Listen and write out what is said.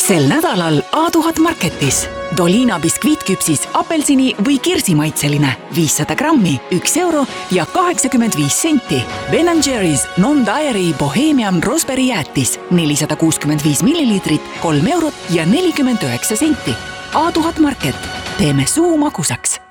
Sel nädalal A1000 Marketis. Dolina biskviitküpsis apelsini või kirsimaitseline 500 grammi, 1 euro ja 85 senti. Ben & Jerry's Non-Dairy Bohemian Raspberry jäätis 465 milliliitrit, 3 eurot ja 49 senti. A1000 Market. Teeme suu magusaks.